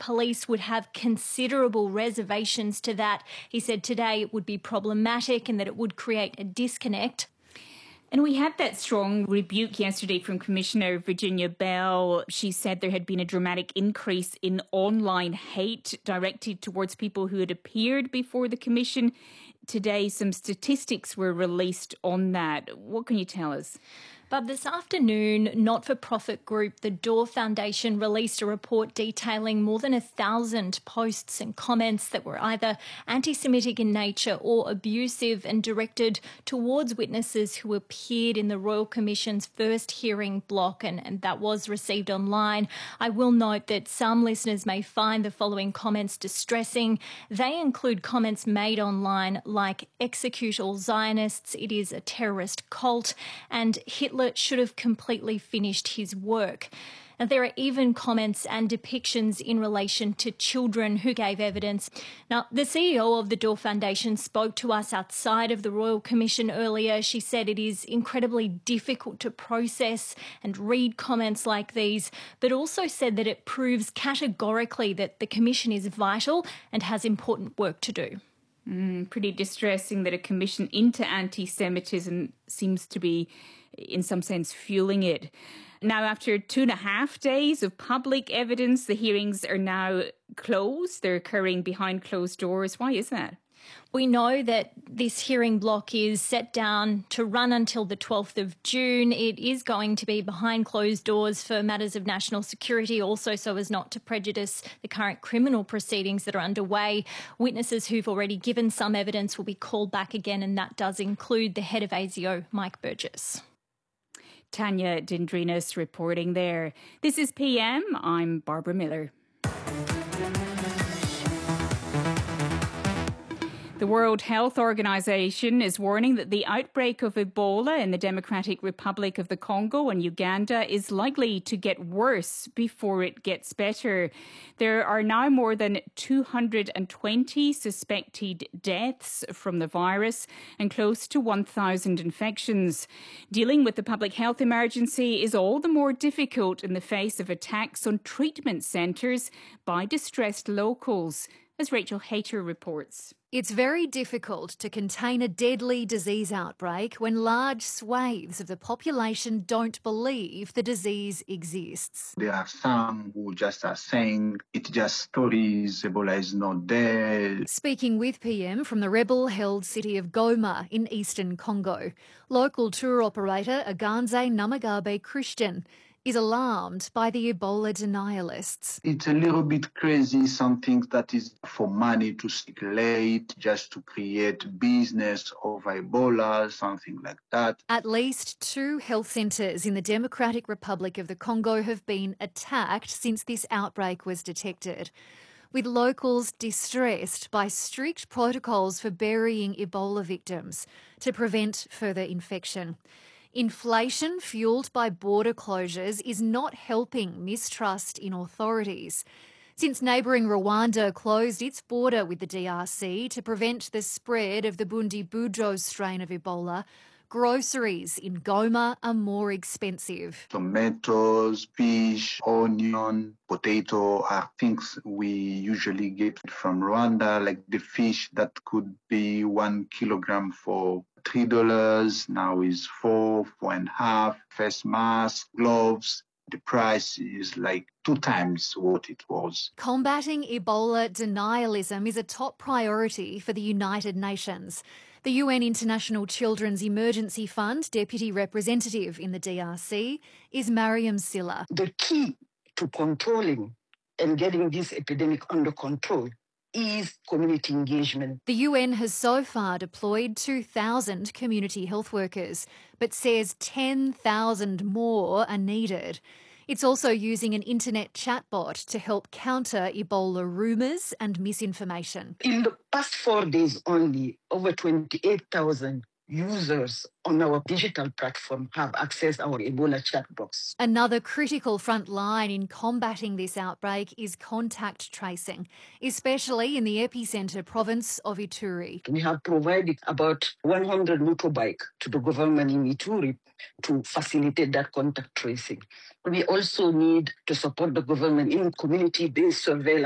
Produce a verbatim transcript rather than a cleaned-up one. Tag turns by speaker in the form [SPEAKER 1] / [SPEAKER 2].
[SPEAKER 1] police would have considerable reservations to that. He said today it would be problematic and that it would create a disconnect.
[SPEAKER 2] And we had that strong rebuke yesterday from Commissioner Virginia Bell. She said there had been a dramatic increase in online hate directed towards people who had appeared before the Commission. Today, some statistics were released on that. What can you tell us?
[SPEAKER 1] But this afternoon, not-for-profit group The Door Foundation released a report detailing more than a thousand posts and comments that were either anti-Semitic in nature or abusive and directed towards witnesses who appeared in the Royal Commission's first hearing block, and, and that was received online. I will note that some listeners may find the following comments distressing. They include comments made online like "execute all Zionists," "it is a terrorist cult," and "Hitler should have completely finished his work." And there are even comments and depictions in relation to children who gave evidence. Now, the C E O of the Door Foundation spoke to us outside of the Royal Commission earlier. She said it is incredibly difficult to process and read comments like these, but also said that it proves categorically that the Commission is vital and has important work to do.
[SPEAKER 2] Mm, pretty distressing that a commission into anti-Semitism seems to be, in some sense, fueling it. Now, after two and a half days of public evidence, the hearings are now closed. They're occurring behind closed doors. Why is that?
[SPEAKER 1] We know that this hearing block is set down to run until the twelfth of June. It is going to be behind closed doors for matters of national security, also so as not to prejudice the current criminal proceedings that are underway. Witnesses who've already given some evidence will be called back again, and that does include the head of A S I O, Mike Burgess.
[SPEAKER 2] Tanya Dendrinos reporting there. This is P M. I'm Barbara Miller. The World Health Organization is warning that the outbreak of Ebola in the Democratic Republic of the Congo and Uganda is likely to get worse before it gets better. There are now more than two hundred twenty suspected deaths from the virus and close to one thousand infections. Dealing with the public health emergency is all the more difficult in the face of attacks on treatment centres by distressed locals, as Rachel Hayter reports.
[SPEAKER 3] It's very difficult to contain a deadly disease outbreak when large swathes of the population don't believe the disease exists.
[SPEAKER 4] There are some who just are saying it's just stories, Ebola is not there.
[SPEAKER 3] Speaking with P M from the rebel-held city of Goma in eastern Congo, local tour operator Aganze Namagabe Christian is alarmed by the Ebola denialists.
[SPEAKER 4] It's a little bit crazy, something that is for money to circulate, just to create business over Ebola, something like that.
[SPEAKER 3] At least two health centres in the Democratic Republic of the Congo have been attacked since this outbreak was detected, with locals distressed by strict protocols for burying Ebola victims to prevent further infection. Inflation fuelled by border closures is not helping mistrust in authorities. Since neighbouring Rwanda closed its border with the D R C to prevent the spread of the Bundibugyo strain of Ebola, groceries in Goma are more expensive.
[SPEAKER 4] Tomatoes, fish, onion, potato are things we usually get from Rwanda, like the fish that could be one kilogram for three dollars, now is four, four and a half. Face mask, gloves, the price is like two times what it was.
[SPEAKER 3] Combating Ebola denialism is a top priority for the United Nations. The U N International Children's Emergency Fund Deputy Representative in the D R C is Mariam Silla.
[SPEAKER 5] The key to controlling and getting this epidemic under control is community engagement.
[SPEAKER 3] The U N has so far deployed two thousand community health workers, but says ten thousand more are needed. It's also using an internet chatbot to help counter Ebola rumours and misinformation.
[SPEAKER 5] In the past four days only, over twenty-eight thousand users on our digital platform have accessed our Ebola chat box.
[SPEAKER 3] Another critical front line in combating this outbreak is contact tracing, especially in the epicentre province of Ituri.
[SPEAKER 5] We have provided about one hundred motorbikes to the government in Ituri to facilitate that contact tracing. We also need to support the government in community-based surveillance